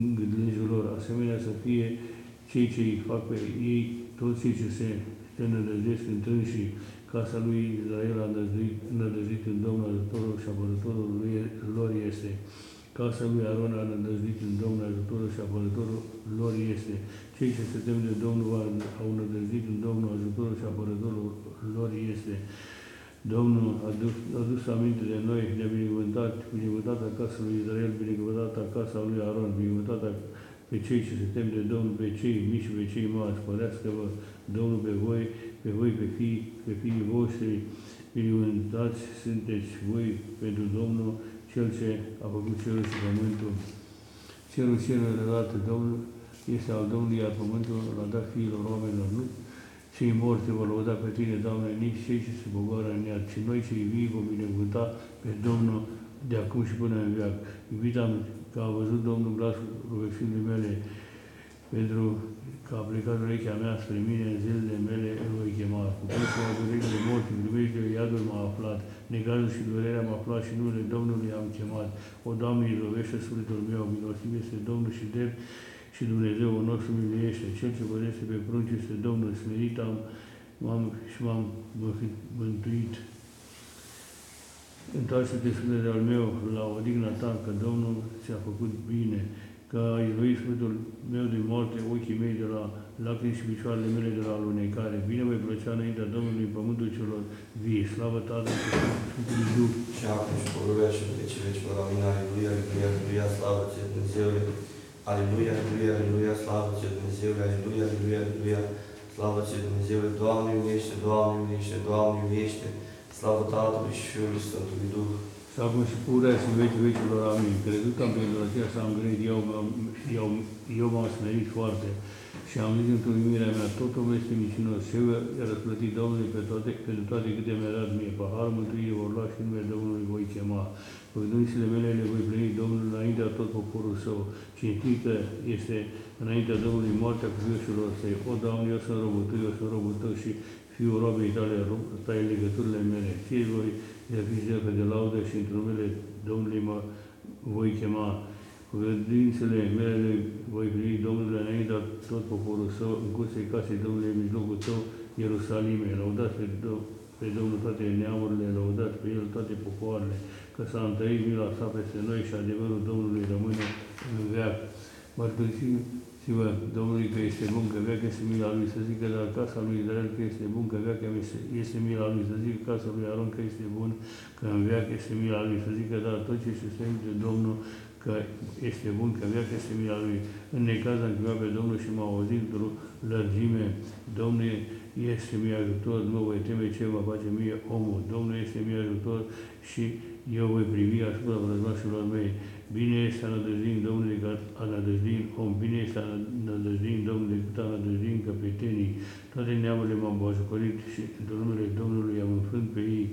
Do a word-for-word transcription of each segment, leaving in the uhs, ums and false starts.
legilor lor, asemenea să fie cei ce îi fac pe ei, toți cei ce se înădăjdesc în trânsii. Casa lui Israel a înădăjduit în Domnul, ajutorul și apărătorul lui lor este. Casa lui Aron a înădăjduit în Domnul, ajutorul și apărătorul lor este. Cei ce se tem de Domnul au înădăjduit în Domnul, ajutorul și apărătorul lor este. Domnul a dus, a dus aminte de noi, ne-a binecuvântat, binecuvântata casa lui Israel, binecuvântata casa lui Aron, binecuvântata pe cei ce se tem de Domnul, pe cei mici și pe cei mari, spărească-vă Domnul pe voi, pe voi, pe fii, pe fiii voștri, binecuvântați sunteți voi pentru Domnul, Cel ce a făcut cerul și pământul. Cerul cerurilor relate Domnul este al Domnului, iar pământul l-a dat fiilor oamenilor, nu? Cei morți te vor lăuda pe tine, Doamne, nici cei ce se pogoară în iad, ci noi cei vii vom binecuvânta pe Domnul de acum și până în veac. Iubitam că a văzut Domnul glasul rugăciunii mele, pentru că a plecat urechea mea spre mine în zilele mele, îl voi chema. Cu prețul la durechile morții, primește iadul m-a aflat, necazul și durerea m-a aflat și numele Domnului am chemat. O, Doamne, izbăvește sufletul meu, milostiv este Domnul și drept, și Dumnezeul nostru miluiește. Cel ce păzește pe prunci este Domnul, smerit am, m-am și m-am mântuit. Întoarce-te, suflete al meu, la odihna ta, că Domnul ți-a făcut bine, că a izbăvit sufletul meu din moarte, ochii mei de la lacrimi și picioarele mele de la alunecare. Bine voi plăcea înaintea Domnului în pământul celor vii. Slavă Tatălui și Sfântului Duh. Și acum și pururea și pe ce veci vor amina. Aleluia, aleluia, aleluia, slavă ție Dumnezeule. Aleluia, aleluia, aleluia, slavă ție Dumnezeule. Aleluia, aleluia, aleluia, slavă ție Dumnezeule. Doamne iubește, Doamne iubește, Doamne iubește. Slavă Tatălui și Fiului Sfântului Duh. Și acum și pururea și vecii vecilor, amin. Crezut că am pentru aceea să am gândit, eu, eu, eu m-am smerit foarte și am zis într-o iubirea mea, tot omul este mincinos și eu i-a răsplătit Domnului pe toate, pentru toate câte mi-a dat mie. Paharul mântuirii vor lua și numele Domnului voi chema. Făgăduințele mele le voi plăni Domnul înaintea tot poporul său. Cinstită este înaintea Domnului moartea cuvioșilor săi. O, Doamne, eu sunt robul tău, eu sunt robul tău și fiul robei tale, tai legăturile mele. Ție voi fi jertfă de laudă și într numele Domnului mă voi chema. Făgăduințele mele voi primi Domnului înaintea tot poporul său, în curței casei Domnului în mijlocul tău, Ierusalime. Lăudați pe, Do- pe Domnul toate neamurile, lăudați pe El toate popoarele, că s-a întărit mila sa peste noi și adevărul Domnului rămâne în veac. Mărturisiți-vă Domnului că este bun, că veac este mila Lui, să zică dar casa lui Israel că este bun, că veac este mila Lui, să zică casa lui Aron că este bun, că în veac este mila Lui, să zică dar tot ce se strâng de Domnul că este bun, că veac este mila Lui. În necaz am chemat pe Domnul și m-a auzit într-o lărgime. Domnul este mie ajutor, nu mă voi teme ce mă face mie omul. Domnul este mie ajutor și eu voi privi asupra vrăjmașilor mei. Bine este a nădăjdi în Domnul decât a nădăjdi în om. Bine este a nădăjdi în Domnul decât a nădăjdi în căpetenii. Toate neamurile m-am bajocorit și într numele Domnului i-am înfrânt pe ei.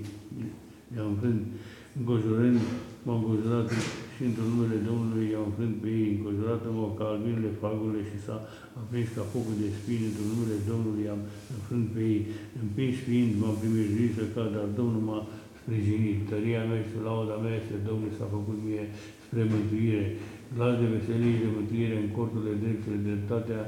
I-am înfrânt, încojurând, m-am încojurat și într numele Domnului i-am înfrânt pe ei. Încojurată-mă ca albinele fagurile și s-a aprins ca focul de spini. Într numele Domnului i-am înfrânt pe ei. Împins fiind, m-am primejduit să cad, dar Domnul m-a sprijinit. Tăria mea și lauda mea este Domnul s-a făcut mie spre mântuire. Glas de veselie și de mântuire în corturile dreptele, dreptatea,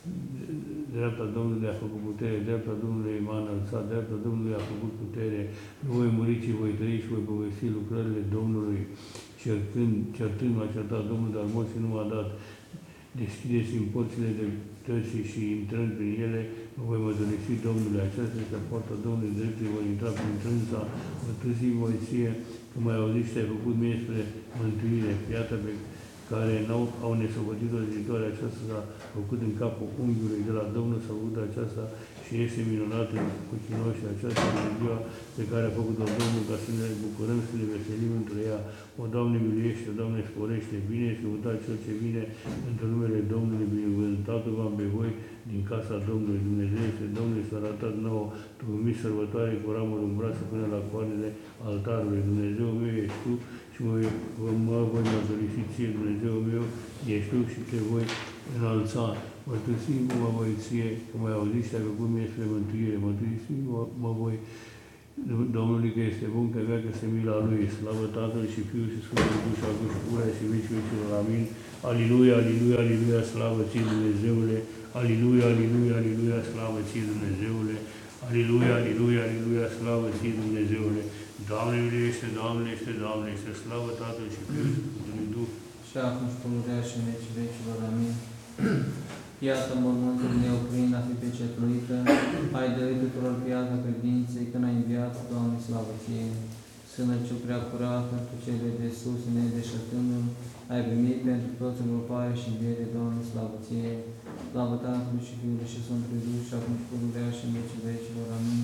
dreapta Domnului a făcut putere, dreapta Domnului m-a înălțat, dreapta Domnului a făcut putere. Nu voi muri, ci voi trăi și voi povesti lucrările Domnului. Certând, certând m-a certat Domnul, dar morții nu m-a dat. Deschideți-mi porțile de tății și intrând prin ele, mă voi mădălisi Domnului. Aceasta este poarta Domnului dreptului, voi intra prin trânsa, mărturisi voi ție, că m-ai auzit și te-ai făcut mie spre mântuire. Piatra pe care n-au au nesăvătit-o zitoare, aceasta s-a făcut în capul unghiului de la Domnul, s-a făcut aceasta și este minunată în ochii noștri. Aceasta este ziua pe care a făcut-o Domnul, ca să ne bucurăm, să ne veselim între ea. O, Doamne, miluiește, o, Doamne, sporește, bine este căutat cel ce vine într numele Domnului, binecuvântatul v-am pe voi din casa Domnului. Dumnezeu este Domnul, s-a arătat nouă, tu mici sărbătoare cu ramul în brațe până la coarnele altarului. Dumnezeu meu ești tu și mă, mă voi mărturisi ție, Dumnezeu meu ești tu și te voi înălța. Mărturisi mă voi ție, că m-ai auzit și ai făcut mie spre mântuire. Mărturisi mă, mă voi Domnului că este bun, că veacă este mila Lui. Slavă Tatălui și Fiului și Sfântului Duh și acum și pururea și vecii vecilor. Amin. Aliluia, aliluia, aliluia, slavă ție Dumnezeule. Aliluia, aliluia, aliluia, slavă ție Dumnezeule. Aliluia, aliluia, aliluia, slavă ție Dumnezeule. Doamne miluiește, Doamne este, Doamne este, slavă Tatălui și Fiului și Sfântului Duh. Și acum și pururea și în vecii vecilor. Amin. Iată mormântul meu plin a fi pecetluită, ai dăruit tuturor piața credinței, când ai înviat, Doamne, slavă ție. Sână cel prea curată, tu cele de sus, nedeșertându-l, ai primit pentru toți îngrupare și înviere, Doamne, slavă ție. Slavă Tatălui și Fiului și Sfântului Duh și acum și pururea și în vecii vecilor. Amin.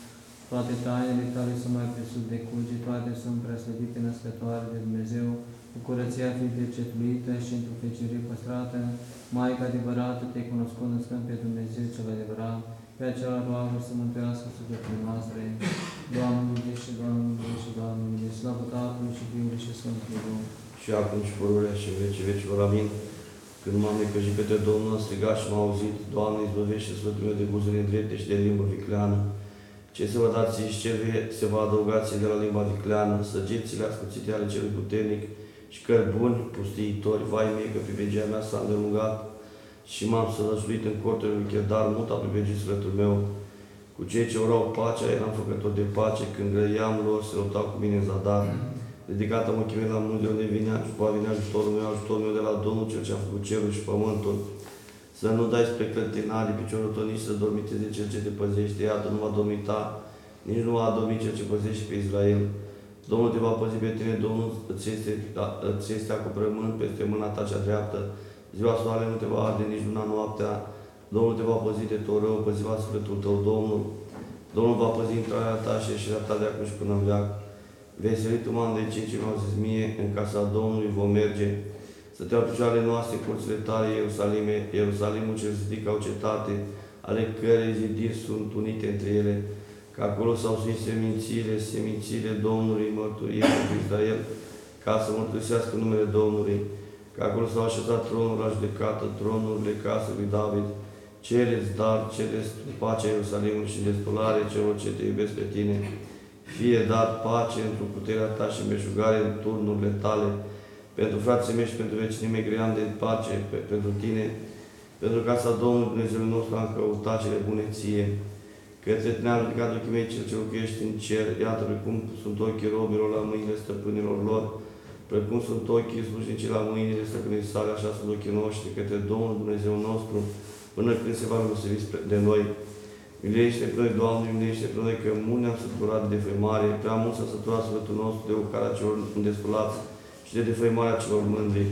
Toate tainele tale sunt mai presus de cuge, toate sunt preaslăvite născătoare de Dumnezeu, cu curăția fi pecetluită și într-o feciorie păstrată, Maica adevărată, te-ai cunoscut născând pe Dumnezeu cel adevărat, pe acela roagă să mântuiască sufletele noastre. Doamne miluiește, Doamne miluiește, Doamne miluiește, slavă Tatălui și Fiului și Sfântului Duh. Și acum și pururea și în vecii vecilor. Amin. Când m-am necăjit pe Domnul, am strigat și m-a auzit, Doamne, izbăvește sfântul meu de buzele drepte și de limbă vicleană. Ce se va da ție și ce se va adăuga ție de la limba vicleană, săgețile ascuțite ale celui puternic și cări buni, pustiitori, vai mie că privegea mea s-a îndelungat și m-am sălășluit în corturile lui Chedar, mult a privegit sufletul meu. Cu cei ce urau pacea, eram făcător de pace, când grăiam lor, se luptau cu mine în zadar. Ridicat am ochii mei la munte unde vinea, și va vine ajutorul meu, ajutorul meu de la Domnul, Cel ce a făcut cerul și pământul. Să nu dai spre clătinarii piciorul tău, nici să dormiteze cel ce te păzește, iată, nu va dormita, nici nu va adormi cel ce păzește pe Israel. Domnul te va păzi pe tine, Domnul îți este, îți este acoperământ peste mâna ta cea dreaptă. Ziua soare nu te va arde, nici luna noaptea. Domnul te va păzi de tot rău, păzi va sufletul tău, Domnul. Domnul va păzi intrarea ta și ieșirea ta de acum și până în veac. Veselitul m-am de cei ce mi-au zis mie, în casa Domnului vom merge. Să te picioarele noastre, curțile tale, Ierusalime, Ierusalimul cel zidit ca o cetate, ale cărei zidiri sunt unite între ele, că acolo s-au sus semințiile, semințiile Domnului, mărturie pentru Israel, ca să mărturisească numele Domnului, că acolo s-au așezat tronul la judecată, tronurile casei lui David. Cereți, dar, cereți pacea Ierusalimului și destulare celor ce te iubesc pe tine. Fie dat pace într-o puterea ta și meșugare în turnurile tale, pentru frații mei și pentru vecinii mei gream de pace pe, pentru tine, pentru casa Domnului Dumnezeul nostru am căutat cele bune ție. Către tine am ridicat ochii mei cel ce locuiești în cer, iată precum sunt ochii robilor la mâinile stăpânilor lor, precum sunt ochii slujnicii la mâinile stăpânii sale, așa sunt ochii noștri către Domnul Dumnezeu nostru, până când se va milostivi de noi. Miluiește pe noi, Doamne, miluiește pe noi, că mult ne-am săturat de defăimare, prea mult s-a săturat sufletul nostru de ocarea celor îndespălați și de defăimarea celor mândri.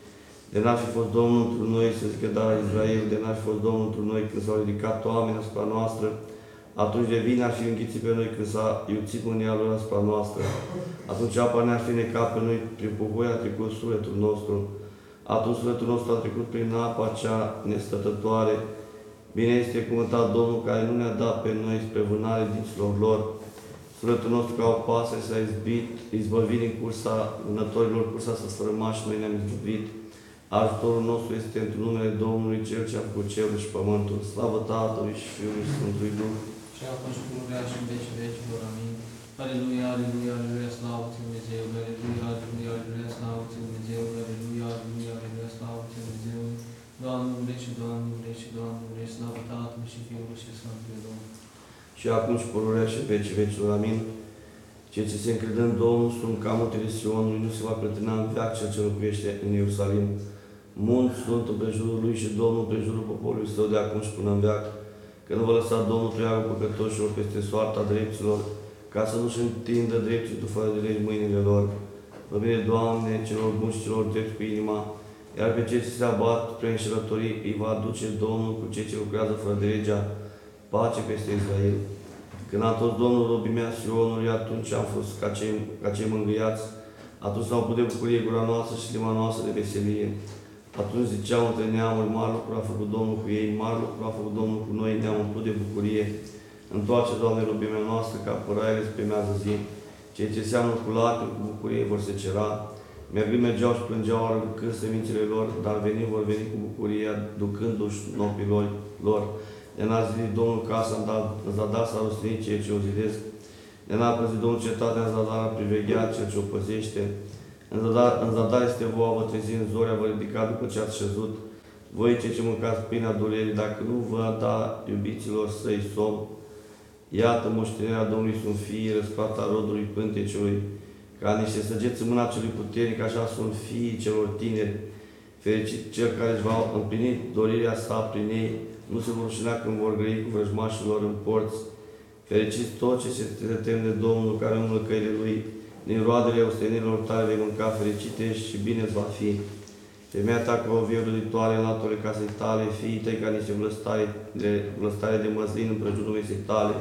De n-ar fi fost Domnul într noi, să zică da la Israel, de n-ar fi fost Domnul într noi când s-au ridicat oameni asupra noastră, atunci de vine ar fi înghițit pe noi când s-a iuțit mânia lor asupra noastră. Atunci apa ne-ar fi necat pe noi, prin puvoi a trecut sufletul nostru. Atunci sufletul nostru a trecut prin apa cea nestătătoare. Bine este cuvântat Domnul care nu ne-a dat pe noi spre vânare dinților lor. Sufletul nostru ca o pasăre s-a izbit, izbăvit din cursa vânătorilor, cursa să sfărâma și noi ne-am izbăvit. Ajutorul nostru este într numele Domnului, Cel ce a făcut cerul și pământul. Slavă Tatălui și Fiului și Sfântului Duh. Și acum și pururea și în vecii vecilor. Amin. Aleluia, aleluia, aleluia, slavă ție Dumnezeu, aleluia, aleluia, aleluia, slavă ție Dumnezeu, aleluia, aleluia, aleluia, slavă ție Dumnezeu. Doamne, miluiește, Doamne, miluiește, Doamne, miluiește, slavă Tatălui și Fiului și Sfântului Duh. Și acum și pururea și vecii vecilor. Amin. Cei ce se încred în Domnul sunt ca muntele Sionului, nu se va clătina în veac cel ce locuiește în Ierusalim. Munți sunt împrejurul lui și Domnul împrejurul poporului său de acum și până în veac. Că nu va lăsa Domnul treagul păcătoșilor peste soarta drepților, ca să nu-și întindă dreptul fără de legi mâinile lor. Vă bine, Doamne, celor buni și celor drepți cu inima, iar pe cei ce se abat spre înșelătorii îi va aduce Domnul cu cei ce lucrează fără de legea, pace peste Israel. Când a întors Domnul robimea Sionului, atunci am fost ca cei, ca cei mângâiați, atunci s-au putut de bucurie gura noastră și limba noastră de veselie. Atunci ziceau între neamuri, mari lucruri a făcut Domnul cu ei, mari lucruri a făcut Domnul cu noi, ne-am umplut de bucurie. Întoarce, Doamne, robimea noastră, ca păraile spre mează zi. Cei ce seamănă cu lacrimi, cu bucurie vor se cera. Mergând mergeau și plângeau, aruncând semințele lor, dar veni vor veni cu bucurie, ducându-și nopilor lor. De n-a zidit Domnul casa, în zadar s-a răstinit ceea ce o zidesc. De n-a păzit Domnul cetatea, în zadar a privegheat cel ce o păzește. În zadar, în zadar este voa, vă trezi în zoria, vă ridica după ce ați șezut. Voi cei ce mâncați pâinea durerii, dacă nu vă da iubiților săi somn. Iată, moștenirea Domnului sunt fiii, răsplata rodului pânteciului. Ca niște săgeți în mâna celui puternic, așa sunt fiii celor tineri. Fericit cel care își va împlini dorirea sa prin ei, nu se vor rușina când vor grăi cu vrăjmașilor în porți. Fericiți tot ce se tem de Domnul, care umblă căile Lui. Din roadele ostenilor tale vei mânca, fericite și bine îți va fi. Femeia ta ca o vie roditoare în latul casei tale, fiii tăi ca niște vlăstare de, vlăstare de măslin în prăjurul mesei tale.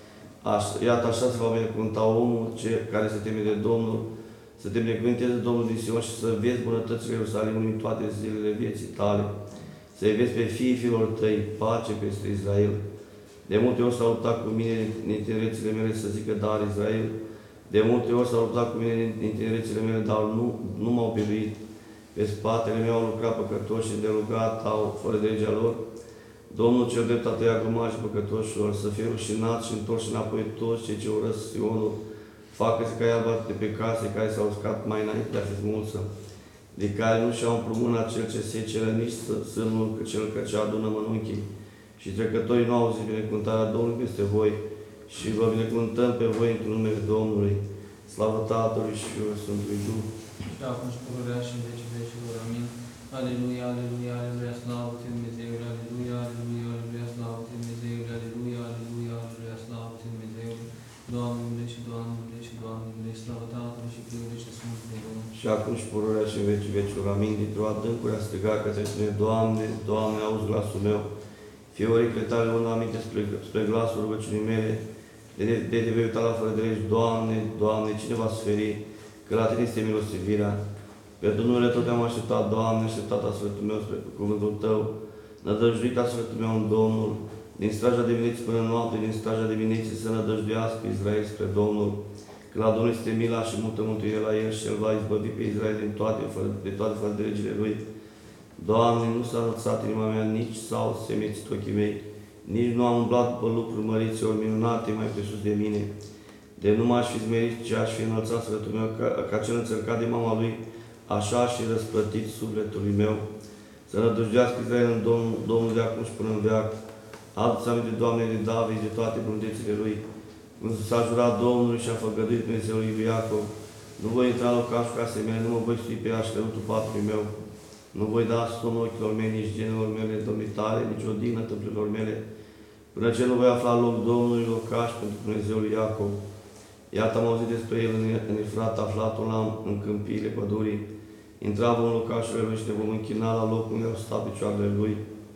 Aș, iată așa se va binecuvânta omul ce, care se teme de Domnul, să te binecuvânteze Domnul din Sion și să vezi bunătățile Ierusalimului în toate zilele vieții tale. Să-i vezi pe fiii fiilor tăi, pace peste Israel. De multe ori s-a luptat cu mine din tinerețile mele să zică dar Israel. De multe ori s-a luptat cu mine din tinerețile mele, dar nu, nu m-au biruit. Pe spatele meu au lucrat păcătoși și de rugat au fără de legea lor. Domnul cel drept a tăiat grumajii păcătoșilor, să fie rușinat și întorși înapoi toți cei ce urăsc Sionul. Facă-se ca iarba de pe case care s-au uscat mai înainte de a fi smulsă, de care nu și-au împrumânat cel ce seceră, nici sânul cel ce adună mănunchii. Și trecătorii nu au auzit binecuvântarea Domnului peste voi și vă binecuvântăm pe voi într-un numele Domnului. Slavă Tatălui și Fiului Sfântului Duh. Și acum și pururea și în vecii vecilor. Amin. Aleluia, aleluia, aleluia, slavă ție Dumnezeule, aleluia, aleluia, aleluia, slavă ție Dumnezeule, aleluia, aleluia, aleluia, slavă ție Dumnezeule. Doamne, miluiește, Doamne, miluiește, Doamne, miluiește, slavă Tatălui și Fiului și Sfântului Duh. Și acum și pururea și în vecii vecilor. Amin. Dintr-o adâncuri a strigat către tine, Doamne, Doamne, auzi glasul meu. Fie oricile tale luând aminte spre, spre glasul rugăciunii mele, de, de, de te vei uita la fără de legi, Doamne, Doamne, cine va sferi, că la tine este milostivirea. Pentru numele Tău te-am așteptat, Doamne, așteptat a sfârșitul meu spre cuvântul Tău, nădăjduit a sfârșitul meu în Domnul, din straja dimineții până noapte, din straja dimineții să nădăjduiască Israel spre Domnul, că la Domnul este mila și multă mântuire la El și El va izbăvi pe Israel din toate, de toate fără de legile Lui. Doamne, nu s-a înălțat inima mea, nici s-au semețit ochii mei, nici nu am umblat după lucruri măriți ori minunate mai presus de mine. De nu m-aș fi smerit, ci aș fi înălțat sufletul meu, ca, ca cel înțărcat de mama lui, așa aș fi răsplătit sufletului meu. Să nădăjduiască Israel în Domnul, Domnul de acum și până în veac. Adu-ți aminte, Doamne, de David, de toate blândețile lui. Când s-a jurat Domnului și a făgăduit Dumnezeului lui Iacov, nu voi intra în locașul casei mele, nu mă voi stui pe așteptul patului meu. Nu voi da somn ochilor mei, nici genelor mele dormitare, nici odihnă tâmplelor mele, până ce nu voi afla loc Domnului locaș pentru Dumnezeul lui Iacov. Iată am auzit despre el în, în Efrat, aflatul la în câmpiile pădurii. Intra vom în locașurile lui și ne vom închina la locul unde au stat picioarele lui.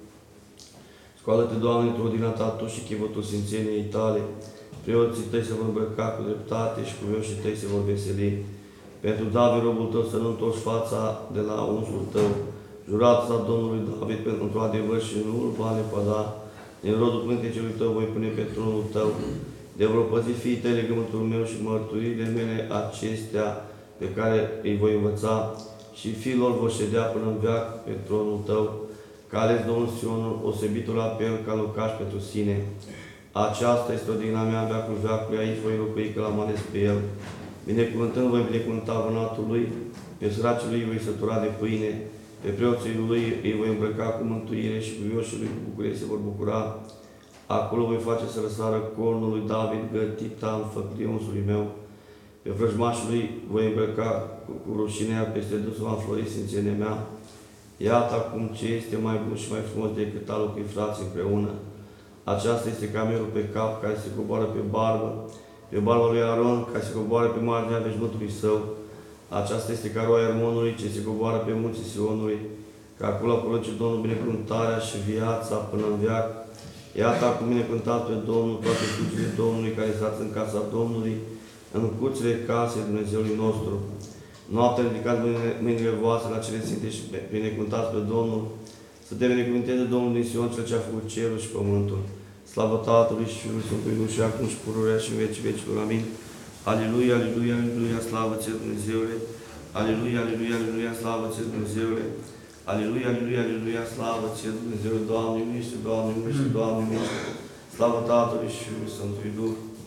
Scoală-te, Doamne, într-o odihna ta tu și chivotul sfințeniei tale. Preoții tăi se vor îmbrăca cu dreptate și cuvioșii tăi se vor veseli. Pentru David, robul tău, să nu întorci fața de la unsul tău. Juratul sa Domnului David pentru adevăr și nu îl va lepăda. Din rodul pântecelui tău voi pune pe tronul tău. De vor păzi fiii tăi legământul meu și mărturile mele acestea pe care îi voi învăța și fiilor vor ședea până în veac pe tronul tău. Că ales Domnul Sionul, osebitul la pe el ca locaș pentru sine. Aceasta este odihna mea în veacul veacului, aici voi locui că l-am ales pe el. Binecuvântând voi binecuvânta vânatul lui, pe săracii lui îi voi sătura de pâine, pe preoții lui îi voi îmbrăca cu mântuire și cuvioșii lui cu bucurie se vor bucura. Acolo voi face să răsară cornul lui David gătita în făclionsului meu. Pe vrăjmașul lui voi îmbrăca cu, cu rușinea, peste dânsul va înflori sfințenia mea. Iată acum ce este mai bun și mai frumos decât a locui frați împreună. Aceasta este camerul pe cap care se coboară pe barbă, pe barba lui Aron, care se coboară pe marginea veșmântului său. Aceasta este caroaia Armonului, ce se coboară pe munții Sionului, că acolo a porunci Domnul binecuvântarea și viața până în veac. Iată acum binecuvântat pe Domnul toate curțile Domnului care stați în casa Domnului, în curțile casei Dumnezeului nostru. Noaptea ridicați mâinile voastre la cele sfinte și binecuvântați pe Domnul, să te binecuvânteze Domnul din Sion, cel ce a făcut cerul și pământul. Slavă Tatălui și Fiului Sfântului Duh și acum și pururea și în vecii vecilor. Amin. Aleluia, aleluia, aleluia, slavă ție Dumnezeule. Aleluia, aleluia, aleluia, slavă ție Dumnezeule. Aleluia, aleluia, aleluia, slavă ție Dumnezeule. Doamne, iubește, Doamne, iubește, Doamne, iubește. Slavă Tatălui și Fiului Sfântului Duh.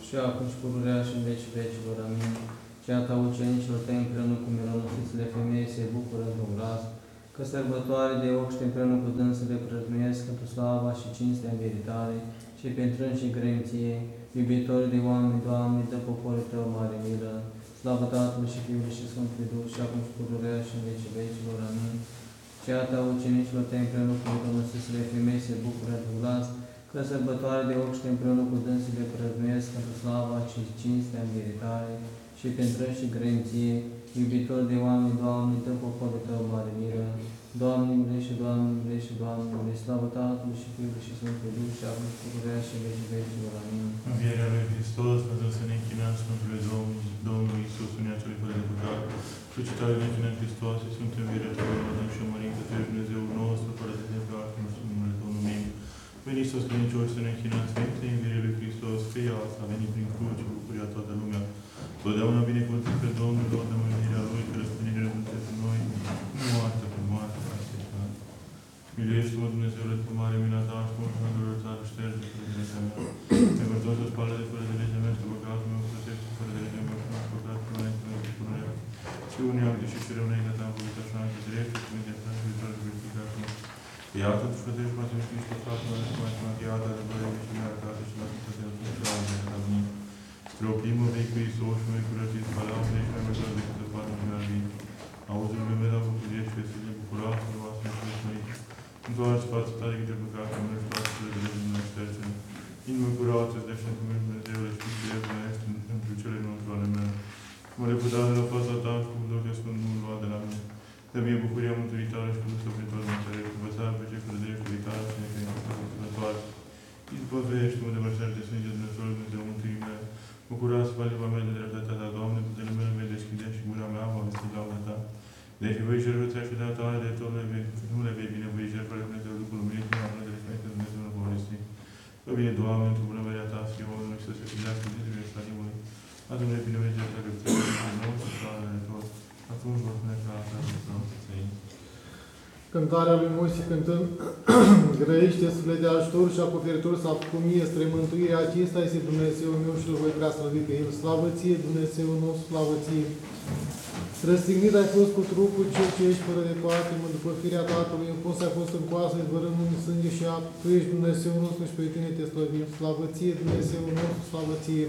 și acum și pururea și în vecii vecilor. Amin. Ceata ucenicilor tăi împreună cu mironosițele femei se bucură într-un glas, că sărbătoare de oște împreună cu dânsele prăznuiesc pentru slava și cinstea învieritare și pentru și grăimție, iubitori de oameni, Doamne, dă poporul Tău mare milă, slavă Tatălui și Fiului și Sfântului Duh și acum și pururea și în vecii vecilor. Amin. Ceata ucenicilor tăi împreună cu mironosițele femei se bucură într-un glas, că sărbătoare de oște împreună cu dânsele prăznuiesc pentru slava și cinstea învieritare și pentru și grăimție, iubitor de oameni, Doamne, dă poporul Tău mare milă. Doamne, milește, Doamne, milește, Doamne, milește, slavă Tatălui și Fiului și Sfântului Duh și acum și pururea și în vecii vecilor. Amin. Învierea lui Hristos, pentru să ne închinăm Sfântului Domnul, Domnului Iisus, unia celui fără de păcat, crucitare ne închinăm Hristos, Sfânt învierea Tău, lăudăm și mărim că Tu ești Dumnezeul nostru, fără de păcat, nu sunt numele Tău numim. Veniți toți credincioși să ne închinăm Sfintei învierea lui Hristos, că ea a venit prin cruce, bucuria toată lumea. Totdeauna binecuvântat pe Domnul, lăudăm mântuirea Lui, că răspândirea Lui pentru noi, nu moartă pe moarte, așteptat. Miluiește-mă, Dumnezeule, cu mare mina Ta, și mult mândură țară, șterge fără de legea mea. Nevărtos o spală de fără de legea mea, și păcatul meu, protecție fără de legea mea, și mă păcatul meu, și mă păcatul și unii acte și și rău înainte Ta-am făcut așa, că direct, și mă de-a și viitor și verificatul meu. Iată, Tu frătești, poate nu știi, și păcatul meu, și mai știu, iată, adevărul și mi-a arătat, și la Sfântă Tău, și la Sfântă Tău, spre o primă vei cu Iisus și mai curățit, palaul de și mai măsor decât de poate și mai vin. Auzul meu meu, cu curie și vesele bucurat, și rămas în și mai. Întoarce față Ta de către păcatul meu și toate cele de legea Dumnezeu șterge-ne. Inimă curată, îți deci pentru mine Dumnezeule și cu el mănești pentru cele nostru ale mele. Mă lepăda de la fața Ta și cu Duhul Sfânt nu lua de la mine. Dă mie bucuria mântuitoare și cu Duhul Sfântul mă înțeleg, învățarea pe cei fără de legea viitoare și necredința sănătoare. Izbăvește-mă de mărșari de sânge Dumnezeu, Dumnezeu mântuirii mele. Bucurați, patima mea de dreptatea Ta, Doamne, puterile mele vei deschide și gura mea va vesti lauda Ta. Deci voi jertfea și de-a Ta, de tot nu le vei binevoi jertfele Dumnezeu, Duhul Luminic, nu am de respect de Dumnezeu nu povesti. Că bine, Doamne, într-o bunăvăria Ta, să fie omului să se filească din Ierusalimului. Adu-ne binevoi jertfea că Ți-a văzut nou și slavă de tot. Atunci vă spune că asta nu vreau să țin. Cântarea lui Moise cântând, grăiește suflet de ajutor și acoperitor s-a făcut mie spre mântuirea acesta este Dumnezeul meu și îl voi prea slăvi pe El. Slavă Ție, Dumnezeul nostru, slavă Ție! Răstignit ai fost cu trupul cel ce ești fără de patimă, după firea Tatălui, împus ai fost în coasă, izvărând în sânge și apă. Tu ești Dumnezeul nostru și pe Tine te slăvim. Slavă Ție, Dumnezeul nostru, slavă Ție!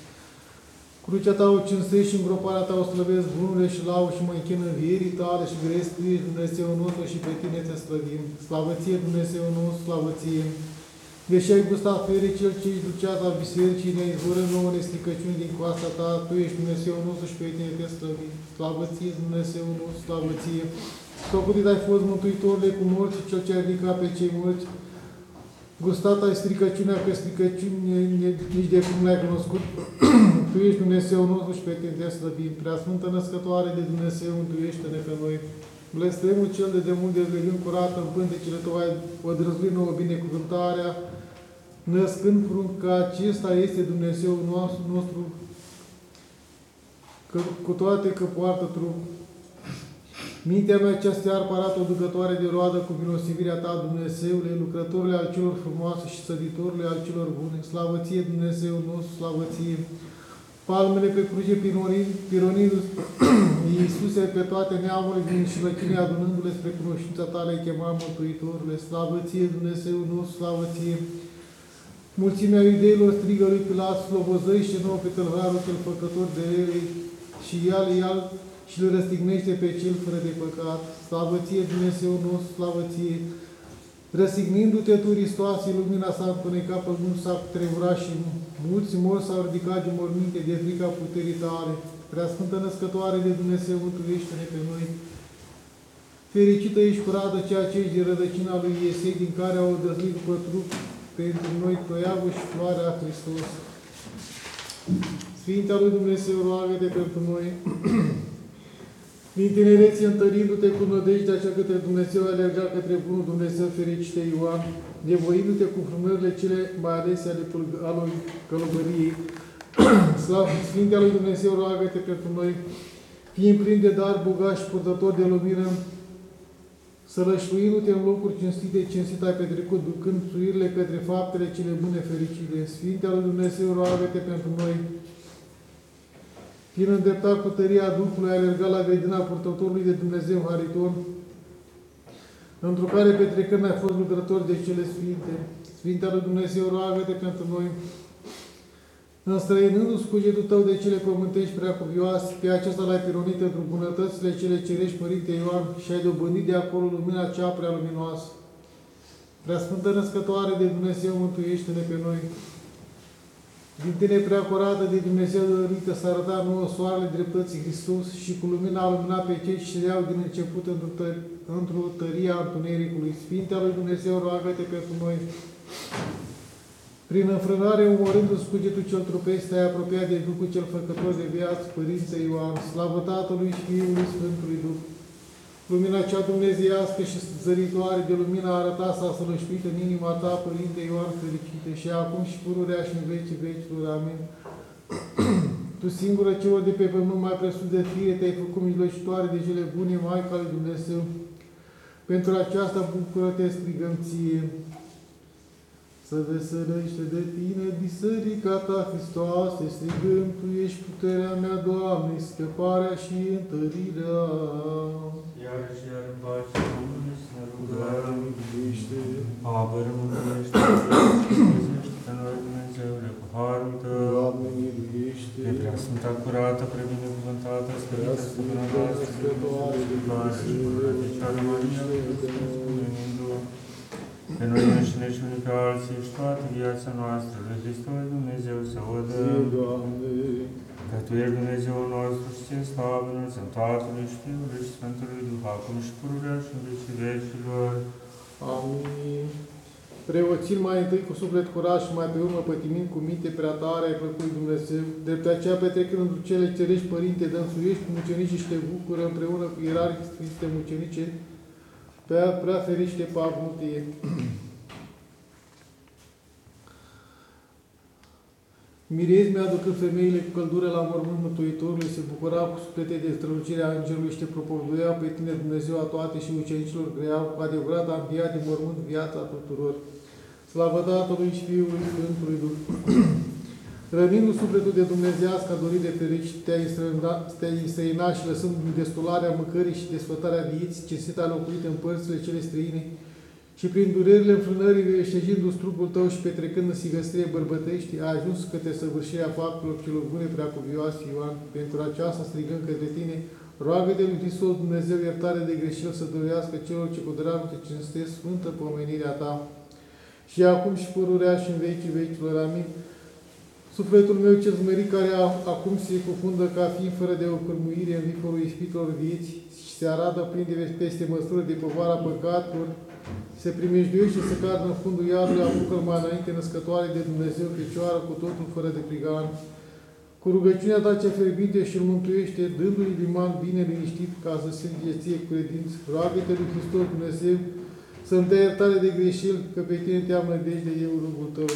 Crucea Ta o cinstești și îngroparea Ta o slăvesc, bunurile și lau și mă închin învierii Tale și grăiesc Tu ești Dumnezeul nostru și pe Tine te slăvim. Slavă Ție, Dumnezeul nostru, slavă Ție! Deși ai gustat ferii cel ce își ducea la bisericii, ne izvoră nouă nestricăciuni din coasta Ta, Tu ești Dumnezeul nostru și pe Tine te slăvim. Slavă Ție, Dumnezeul nostru, slavă Ție! Socotit ai fost Mântuitorule cu morți, Cel ce ai ridicat pe cei morți. Gustat ai stricăciunea, că stricăciuni nici de cum n-ai cunoscut. Tu ești Dumnezeu nostru și pe Tine te slăvim. Preasfântă Născătoare de Dumnezeu, mântuiește-ne pe noi. Blestemul cel de demult dezlegând curat în pântecele Tău ai odrăzluit nouă binecuvântarea, născând prunc că acesta este Dumnezeu nostru, nostru că, cu toate că poartă trup. Mintea mea cea stearpă arată o ducătoare de roadă cu milosivirea Ta, Dumnezeule, lucrătorule al celor frumoase și săditorule al celor bune. Slavă Ție, Dumnezeu nostru, slavă Ție! Palmele pe cruce pironindu-ți, Iisuse, pe toate neamurile din șlăcine, adunându-le spre cunoștința Ta, le chema Mântuitorule. Slavă Ție, Dumnezeu nostru, slavă Ție! Mulțimea iudeilor strigă lui Pilat, slobozăiește nouă pe tâlharul cel făcător de rele și ia le ia și le răstignește pe cel fără de păcat. Slavă Ție, Dumnezeu nostru, slavă Ție! Răsignindu-te Tu, Hristoase, lumina s-a întunecat, pământul s-a tremurat și mulți morți s-au ridicat de morminte de frica puterii Tale. Preasfântă Născătoare de Dumnezeu, mântuiește-ne pe noi! Fericită ești curată ceea ce ești de rădăcina lui Iesei, din care au odăzlit după trup pentru noi toiavul și floarea Hristos. Sfintea lui Dumnezeu, roagă-te pentru noi! Din tinereție, întărindu-te cu nădejdea cea către Dumnezeu, alerga către bunul Dumnezeu, fericite Ioan, nevoindu-te cu frumările cele mai alese ale călugăriei. Slavă Sfintea lui Dumnezeu, roagă-te pentru noi, fiind plin de dar bogat și purtător de lumină, Sălășluindu-te în locuri cinstite, cinstit ai petrecut, ducând suirile către faptele cele bune fericite. Sfinte al lui Dumnezeu, roagă-te pentru noi. Fiind îndreptat cu tăria Duhului, ai alergat la grădina purtătorului de Dumnezeu Hariton, într-o care petrecând ai fost lucrător de cele sfinte. Sfinte al lui Dumnezeu, roagă-te pentru noi. Înstrăinându-ți cugetul tău de cele pământești preacuvioase, pe acesta l-ai pironit într bunătățile cele cerești, Părinte Ioan, și ai dobândit de acolo lumina cea prea luminoasă. Preasfântă Născătoare de Dumnezeu, mântuiește-ne pe noi. Din tine prea curată de Dumnezeu dăruită să arăta nouă soarele dreptății Hristos și cu lumina a luminat pe cei ce ședeau din început într-o tăr într tăria întunericului. Sfinte al lui Dumnezeu, roagă-te pentru noi. Prin înfrânare, umorându-ți cugetul cel trupesc, te-ai apropiat de Duhul cel Făcător de viață, Părinte Ioan, slavă Tatălui și Fiului Sfântului Duh. Lumina cea dumnezeiască și zăritoare de lumină arăta s-a sălășluit în inima ta, Părinte Ioan fericite, și acum și pururea și în vecii vecilor. Amin. Tu singură celor de pe pământ mai presus de fire, te-ai făcut mijlocitoare de cele bune, Maica lui Dumnezeu. Pentru aceasta bucură-te, strigăm ție. Să veselește de tine biserica ta, Hristoase, strigăm, tu ești puterea mea, Doamne, scăparea și întărirea. Iarăși, iar în pace, Domnului, să ne rugăm. Mântuiește, Apără, mântuiește, mântuiește pe noi, Dumnezeule, cu harul Tău. Doamne, miluiește, De prea Sfânta Curată, prebinecuvântată, slăvită, Sfânta noastră, Scătoare de Dumnezeule, și Dumnezeu, bună Fecioară Maria, pe noi înșine și unii pe alții și toată viața noastră, de Hristos Dumnezeu să o dăm. Doamne, Că Tu ești Dumnezeul nostru și Ție slavă, înălțăm Tatălui și Fiului și Sfântului Duh, acum și pururea și în vecii vecilor. amin. Preoțim mai întâi cu suflet curat și mai pe urmă pătimind cu minte prea tare ai plăcut Dumnezeu. Drept aceea petrecând într cele cerești, Părinte, dănsuiești cu mucenicii și te bucură împreună cu ierarhii Sfinte mucenice, prea, prea feriște pavnutie. Mirezi mi-aducând femeile cu căldură la mormânt Mântuitorului, se bucurau cu suflete de strălucirea Îngerului și te propovăduiau pe tine, Dumnezeu a toate, și ucenicilor greau, cu adevărat a înviat de mormânt viața tuturor. Slavă Tatălui și Fiului și Sfântului Duh. Rănindu sufletul de dumnezeiască a dorit de ferici, te-ai înstrăinat și lăsând destularea mâncării și desfătarea vieții, cinstit a locuit în părțile cele străine, și prin durerile înfrânării, ștejindu-ți trupul tău și petrecând în sigăstrie bărbătești, a ajuns către săvârșirea faptelor celor bune preacuvioase, Ioan. Pentru aceasta strigând către tine, roagă-te lui Hristos Dumnezeu iertare de greșeli să dorească celor ce cu dragul te cinstesc sfântă pomenirea ta. Și acum și pururea și în vecii vecilor. Amin. Sufletul meu cel zmerit, care acum se cufundă ca fiind fără de o cârmuire în viforul ispitelor vieții și se arată plin de peste măsură de povara păcatelor, se primejduiește să cadă în fundul iadului, apucă-l mai înainte, Născătoare de Dumnezeu, Fecioară cu totul fără de prigan. Cu rugăciunea ta cea fierbinte și îl mântuiește, dându-i liman bine liniștit, ca să se ție cu credință. Roagă-te lui Hristos Dumnezeu să-mi dea iertare de greșeli, că pe tine te-am nădejde eu rugul tău.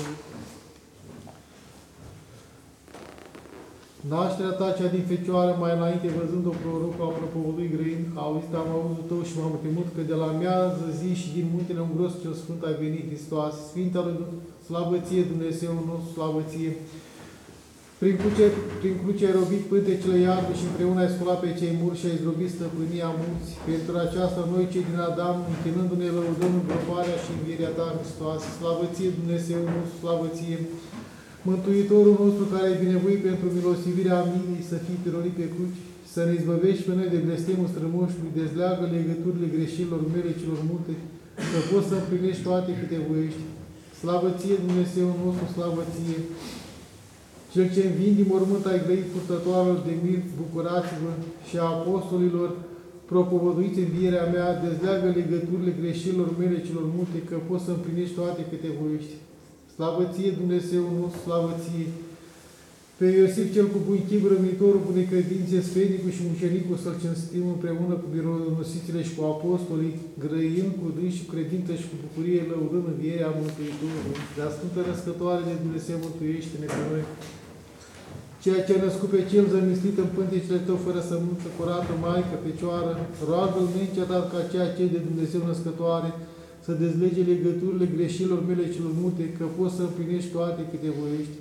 Nașterea ta cea din Fecioară, mai înainte, văzând-o prorocul a propovădui grăind, a auzit am auzul tău și m-am temut că de la miază zi și din muntele Ungros cel Sfânt ai venit, Hristos. Sfânta lui slavă ție, Dumnezeu nostru, slavă ție. Prin cruce, prin cruce ai robit pântecele iadului și împreună ai sculat pe cei muri și ai zdrobit stăpânia munți. Pentru aceasta noi, cei din Adam, închinându-ne, lăudăm îngroparea și învierea ta, Hristos. Slavă ție, Dumnezeu nostru, slavă ție. Mântuitorul nostru, care ai binevoit pentru milosivirea milii, să fii pironit pe cruci, să ne izbăvești pe noi de blestemul strămoșului, dezleagă legăturile greșelilor mele celor multe, să poți să împlinești toate câte voiești. Slavă ție, Dumnezeu nostru, slavă ție! Cel ce învin din mormânt ai grăit purtătoarelor de mir, bucurați-vă, și a apostolilor, propovăduiți învierea mea, dezleagă legăturile greșelilor mele celor multe, că poți să împlinești toate câte voiești. Slavă ție, Dumnezeu nostru, slavă ție! Pe Iosif cel cu bun chip, rămnitorul bunei credințe, sfednicul și mucenicul, să-l cinstim împreună cu mironosițile și cu apostolii, grăind cu dâns și cu credință și cu bucurie, lăudând învierea Mântuitorului. Dar Sfântă Născătoare de Dumnezeu, mântuiește-ne pe noi! ceea ce a născut pe cel zămislit în pântecele tău fără sămânță, curată, Maică, Fecioară, roagă-L neîncetat ca ceea ce de Dumnezeu născătoare, să dezlege legăturile greșelor mele celor multe, că poți să împlinești toate câte voiești.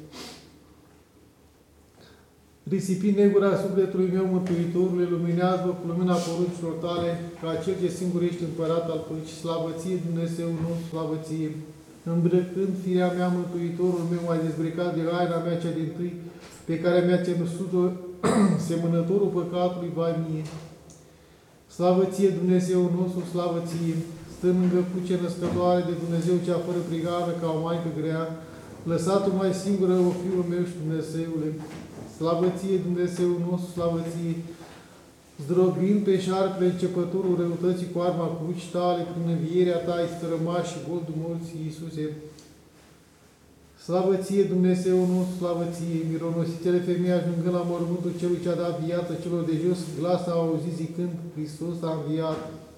Risipi negura sufletului meu, Mântuitorule, luminează cu lumina poruncilor tale, ca cel ce singur ești împărat al păcii, slavă ție, Dumnezeu nostru, slavă ție. Îmbrăcând firea mea, Mântuitorul meu, ai dezbrecat de haina mea cea dintâi, pe care mi-a ținut-o semănătorul păcatului, vai mie. Slavă ție, Dumnezeu nostru, slavă ție. Stând lângă cruce născătoare de Dumnezeu cea fără prigară, ca o maică grea, lăsat-o mai singură, o Fiul meu și Dumnezeule. Slavă ție, Dumnezeu nostru, slavă ție. Zdrobind pe șarpele începătorul răutății cu arma crucii tale, prin învierea ta ai strămași și goldul morții, Iisuse. Slavă ție, Dumnezeu nostru, slavă ție. Mironosițele femei ajungând la mormântul celui ce a dat viață celor de jos, glas a auzit zicând, Hristos a înviat.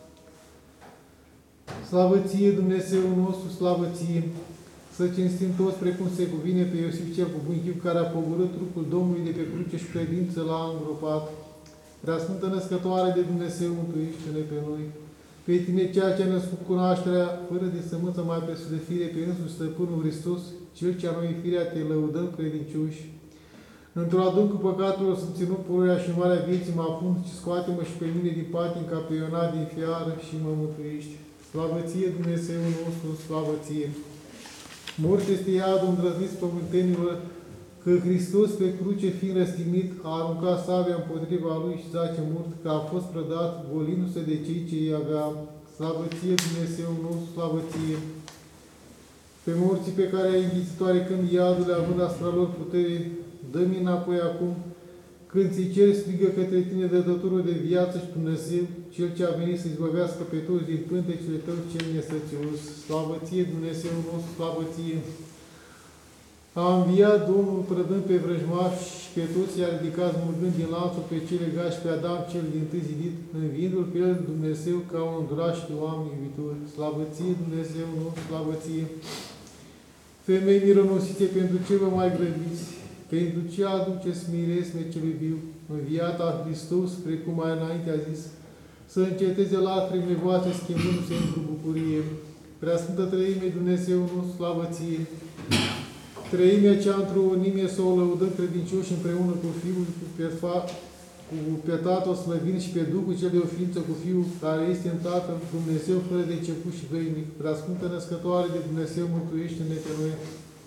Slavă ție, Dumnezeu nostru, slavă ție. Să cinstim toți precum se cuvine pe Iosif cel cu bun chip, care a pogorât trupul Domnului de pe cruce și credință l-a îngropat. Preasfântă Născătoare de Dumnezeu, mântuiește-ne pe noi. Pe tine, ceea ce a născut cunoașterea, fără de sămânță mai presus de fire, pe însuși Stăpânul Hristos, Cel ce a noi firea, te lăudăm credincioși. Într-o adâncul păcatelor sunt ținut pururea și marea vieții mă afund, și scoate-mă și pe mine din patim ca pe Ionat din fiară și mă mântuiești. Slavă ție, Dumnezeu nostru, slavă ție! Mort este iadul îndrăzniț pământenilor, că Hristos pe cruce fiind răstignit a aruncat sabia împotriva lui și zace mort, că a fost prădat, golindu-se de cei ce îi avea. Slavă ție, Dumnezeu nostru, slavă ție! Pe morții pe care ai înghițit oarecând iadul, având asupra lor putere, dă-mi înapoi acum, când ți cer strigă către tine dătătorul de viață și Dumnezeu, Cel ce a venit să izbăvească pe toți din pântecele tău cel nesățios. Slavă ție, Dumnezeu nostru, slavă ție! A înviat Domnul prădând pe vrăjmași și pe toți i-a ridicat smulgând din lanțul pe cele gași pe Adam cel dintâi zidit, înviindu-l pe el Dumnezeu ca un înduraș de oameni iubitori. Slavă ție, Dumnezeu nostru, slavă ție! Femei mironosițe, pentru ce vă mai grăbiți? Pentru ce aduceți miresme celui viu, înviat a Hristos, precum mai înainte a zis, să înceteze lacrimile voastre schimbându-se într-o bucurie. Preasfântă Trăime, Dumnezeu nostru, slavă ție! Trăimea cea într-o unime să o lăudăm credincioși împreună cu Fiul, cu pe, fa, cu pe Tatăl slăvind și pe Duhul cel de o ființă cu Fiul, care este în Tatăl, Dumnezeu fără de început și veinic. Preasfântă Născătoare de Dumnezeu, mântuiește-ne pe noi!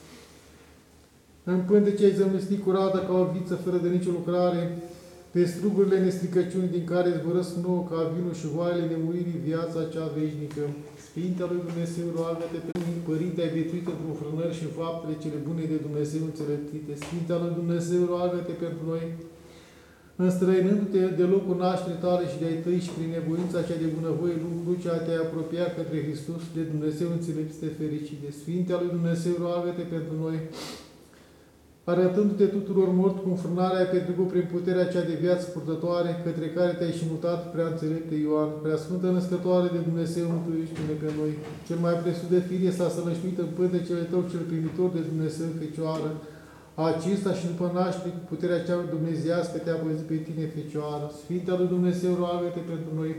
În pântece ai zămislit curată ca o viță fără de nicio lucrare, pe strugurile nestricăciunii din care zbărăsc nouă ca vinul și voaiele nemuririi viața cea veșnică. Sfinte lui Dumnezeu, roagă-te pe noi, Părinte, ai viețuit într-un frânări și în faptele cele bune de Dumnezeu înțeleptite. Sfinte lui Dumnezeu, roagă-te pentru noi, înstrăinându-te de locul nașterii tale și de-ai tăi și prin nevoința cea de bunăvoie, luând crucea, te-ai apropiat către Hristos, de Dumnezeu înțeleptite fericite. Sfinte lui Dumnezeu, roagă-te pentru noi, arătându-te tuturor mort cu înfrânarea ai petrecut prin puterea cea de viață purtătoare, către care te-ai și mutat, prea înțelepte Ioan, prea sfântă Născătoare de Dumnezeu, mântuiește-ne pe noi. Cel mai presus de firie s-a sălășluit în pântecele tău cel primitor de Dumnezeu, Fecioară. Acesta și după naștere, cu puterea cea dumnezeiască te-a păzit pe tine, Fecioară. Sfânta lui Dumnezeu, roagă-te pentru noi.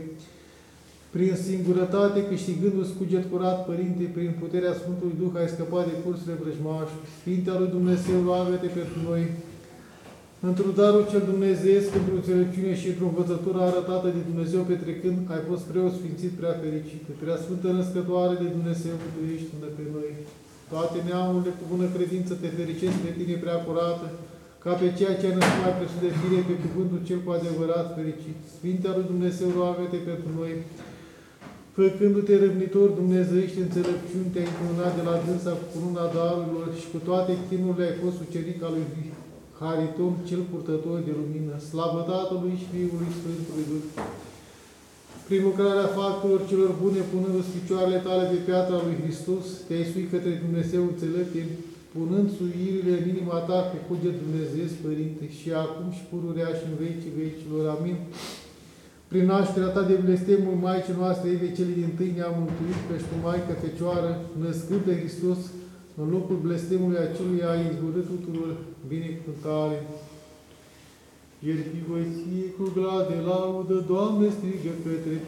Prin singurătate, câștigându-ți cuget curat, Părinte, prin puterea Sfântului Duh, ai scăpat de cursurile vrăjmași. Sfânta lui Dumnezeu, roagă-te pentru noi. Într-un darul cel dumnezeiesc, într-o înțelepciune și într-o învățătură arătată de Dumnezeu petrecând, ai fost preot sfințit prea fericită. Prea Sfântă Născătoare de Dumnezeu, mântuiește-ne pe noi. Toate neamurile cu bună credință te fericesc pe tine prea curată, ca pe ceea ce ai născut mai presus de fire, pe cuvântul cel cu adevărat fericit. Sfânta lui Dumnezeu, roagă-te pentru noi. Făcându-te râvnitor dumnezeiește înțelepciuni, te-ai încununat de la dânsa cu luna darurilor și cu toate chinurile ai fost ucenic al lui Hariton, cel purtător de lumină. Slavă Tatălui și Fiului Sfântului Duh! Prin lucrarea faptelor celor bune, punându-ți picioarele tale pe piatra lui Hristos, te-ai suit către Dumnezeu înțelepte, punând suirile în inima ta cu cuget dumnezeiesc, Părinte, și acum și pururea și în vecii vecilor. Amin. Prin nașterea ta de blestemul Maicii noastre, Eve cele din tâi, ne-a mântuit, căci tu, Maică Fecioară, născând pe Hristos, în locul blestemului acelui ai izvorât tuturor binecuvântare. Ierți voi ție cu glas de laudă, Doamne, strigă către